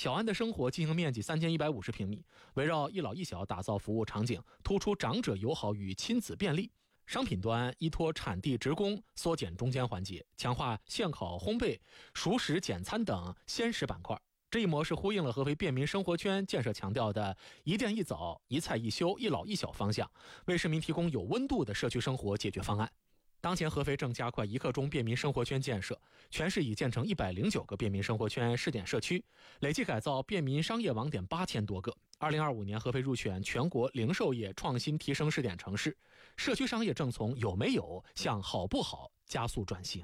小安的生活经营面积3150平米，围绕一老一小打造服务场景，突出长者友好与亲子便利。商品端依托产地直供，缩减中间环节，强化现烤烘焙、熟食简餐等鲜食板块。这一模式呼应了合肥便民生活圈建设强调的一店一早、一菜一休、一老一小方向，为市民提供有温度的社区生活解决方案。当前合肥正加快1刻钟便民生活圈建设，全市已建成109个便民生活圈试点社区，累计改造便民商业网点8000多个。2025年，合肥入选全国零售业创新提升试点城市，社区商业正从有没有向好不好加速转型。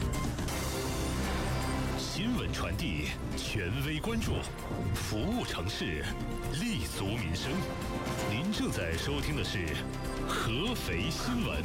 新闻传递，权威关注，服务城市，立足民生。您正在收听的是合肥新闻。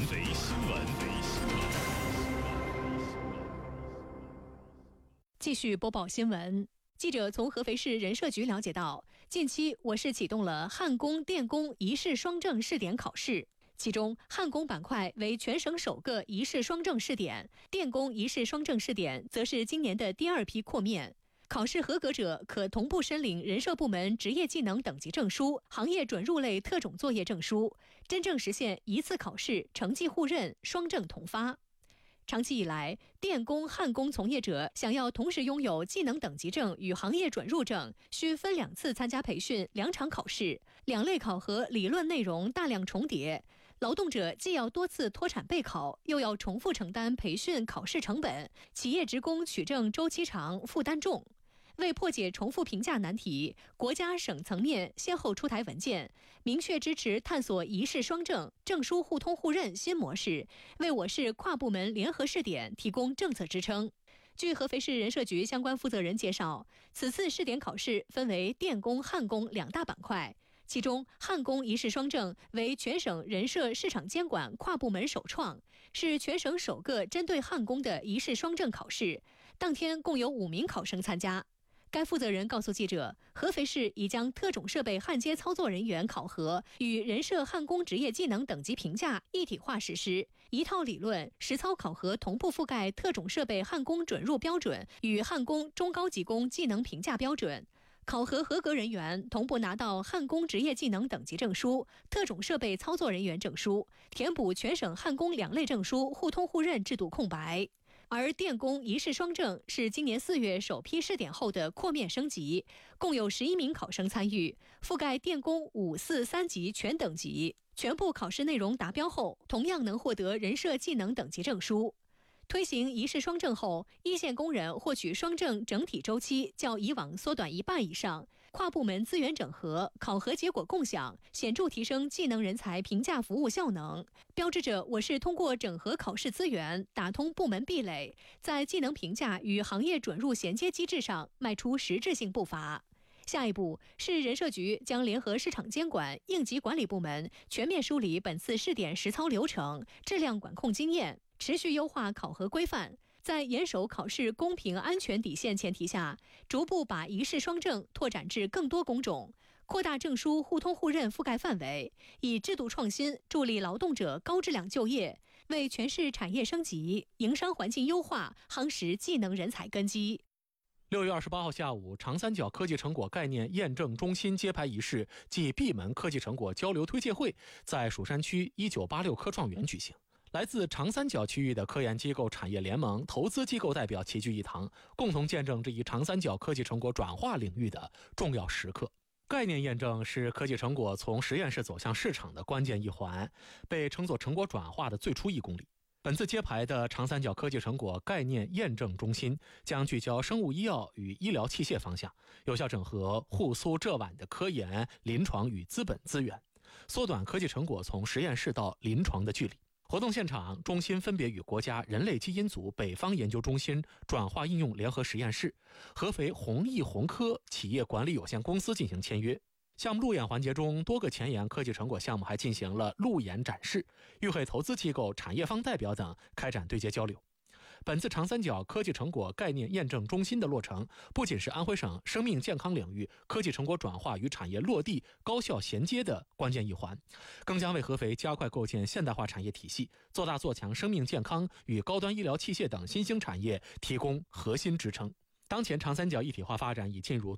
继续播报新闻。记者从合肥市人社局了解到，近期我市启动了焊工、电工一试双证试点考试，其中焊工板块为全省首个一试双证试点，电工一试双证试点则是今年的第2批扩面。考试合格者可同步申领人社部门职业技能等级证书、行业准入类特种作业证书，真正实现一次考试成绩互认、双证同发。长期以来，电工、焊工从业者想要同时拥有技能等级证与行业准入证，需分2次参加培训2场考试，2类考核理论内容大量重叠，劳动者既要多次脱产备考，又要重复承担培训考试成本，企业职工取证周期长，负担重。为破解重复评价难题，国家省层面先后出台文件，明确支持探索一试双证、证书互通互认新模式，为我市跨部门联合试点提供政策支撑。据合肥市人社局相关负责人介绍，此次试点考试分为电工、焊工2大板块，其中焊工一试双证为全省人社市场监管跨部门首创，是全省首个针对焊工的一试双证考试，当天共有5名考生参加。该负责人告诉记者，合肥市已将特种设备焊接操作人员考核与人社焊工职业技能等级评价一体化实施，一套理论实操考核同步覆盖特种设备焊工准入标准与焊工中高级工技能评价标准。考核合格人员同步拿到焊工职业技能等级证书、特种设备操作人员证书，填补全省焊工2类证书互通互认制度空白。而电工一试双证是今年4月首批试点后的扩面升级，共有11名考生参与，覆盖电工5、4、3级全等级，全部考试内容达标后，同样能获得人社技能等级证书。推行一试双证后，一线工人获取双证整体周期较以往缩短1半以上，跨部门资源整合、考核结果共享，显著提升技能人才评价服务效能，标志着我市通过整合考试资源，打通部门壁垒，在技能评价与行业准入衔接机制上迈出实质性步伐。下一步，市人社局将联合市场监管、应急管理部门，全面梳理本次试点实操流程、质量管控经验，持续优化考核规范，在严守考试公平安全底线前提下，逐步把一试双证拓展至更多工种，扩大证书互通互认覆盖范围，以制度创新助力劳动者高质量就业，为全市产业升级、营商环境优化夯实技能人才根基。 6月28号下午，长三角科技成果概念验证中心揭牌仪式暨闭门科技成果交流推介会在蜀山区1986科创园举行。来自长三角区域的科研机构、产业联盟、投资机构代表齐聚一堂，共同见证这一长三角科技成果转化领域的重要时刻。概念验证是科技成果从实验室走向市场的关键一环，被称作成果转化的最初1公里。本次揭牌的长三角科技成果概念验证中心将聚焦生物医药与医疗器械方向，有效整合沪苏浙皖的科研、临床与资本资源，缩短科技成果从实验室到临床的距离。活动现场，中心分别与国家人类基因组北方研究中心转化应用联合实验室、合肥弘毅宏科企业管理有限公司进行签约。项目路演环节中，多个前沿科技成果项目还进行了路演展示，与会投资机构、产业方代表等开展对接交流。本次长三角科技成果概念验证中心的落成，不仅是安徽省生命健康领域科技成果转化与产业落地高效衔接的关键一环，更将为合肥加快构建现代化产业体系、做大做强生命健康与高端医疗器械等新兴产业提供核心支撑。当前长三角一体化发展已进入